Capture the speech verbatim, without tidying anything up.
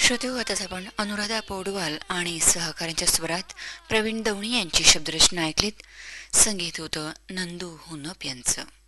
श्रोतेहो, आताच आपण अनुराधा पौडवाल आणि सहकाऱ्यांच्या स्वरात प्रवीण दवणी यांची शब्दरचना ऐकलीत. संगीत होतं नंदू हुनप यांचं.